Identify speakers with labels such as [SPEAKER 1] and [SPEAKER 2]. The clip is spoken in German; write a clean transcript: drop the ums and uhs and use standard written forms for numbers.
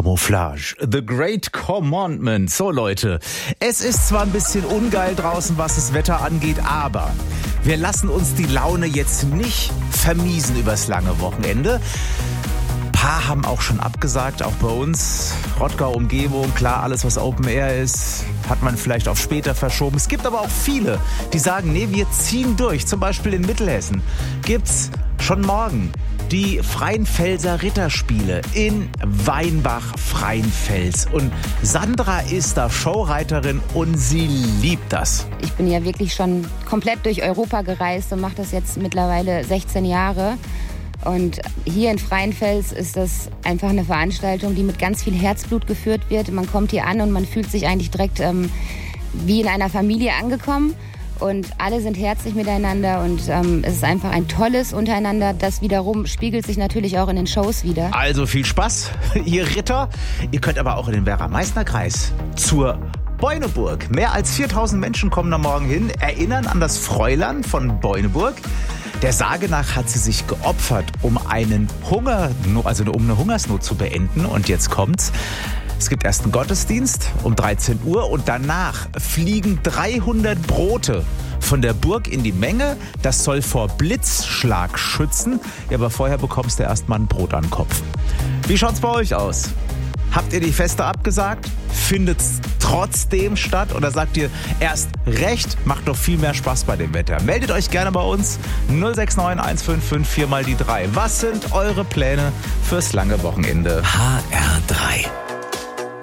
[SPEAKER 1] Camouflage. The Great Commandment. So Leute, es ist zwar ein bisschen ungeil draußen, was das Wetter angeht, aber wir lassen uns die Laune jetzt nicht vermiesen übers lange Wochenende. Ein paar haben auch schon abgesagt, auch bei uns. Rottgau Umgebung, klar, alles was Open Air ist, hat man vielleicht auf später verschoben. Es gibt aber auch viele, die sagen, nee, wir ziehen durch. Zum Beispiel in Mittelhessen gibt's schon morgen die Freienfelser Ritterspiele in Weinbach-Freienfels. Und Sandra ist da Showreiterin und sie liebt das.
[SPEAKER 2] Ich bin ja wirklich schon komplett durch Europa gereist und mache das jetzt mittlerweile 16 Jahre. Und hier in Freienfels ist das einfach eine Veranstaltung, die mit ganz viel Herzblut geführt wird. Man kommt hier an und man fühlt sich eigentlich direkt wie in einer Familie angekommen. Und alle sind herzlich miteinander und es ist einfach ein tolles Untereinander. Das wiederum spiegelt sich natürlich auch in den Shows wieder.
[SPEAKER 1] Also viel Spaß, ihr Ritter. Ihr könnt aber auch in den Werra-Meißner-Kreis zur Beuneburg. Mehr als 4000 Menschen kommen da morgen hin, erinnern an das Fräulein von Beuneburg. Der Sage nach hat sie sich geopfert, um eine Hungersnot zu beenden. Und jetzt kommt's. Es gibt erst einen Gottesdienst um 13 Uhr und danach fliegen 300 Brote von der Burg in die Menge. Das soll vor Blitzschlag schützen. Ja, aber vorher bekommst du erstmal ein Brot an den Kopf. Wie schaut's bei euch aus? Habt ihr die Feste abgesagt? Findet's trotzdem statt? Oder sagt ihr erst recht, macht doch viel mehr Spaß bei dem Wetter? Meldet euch gerne bei uns 069 155 4 mal die 3. Was sind eure Pläne fürs lange Wochenende?
[SPEAKER 3] HR3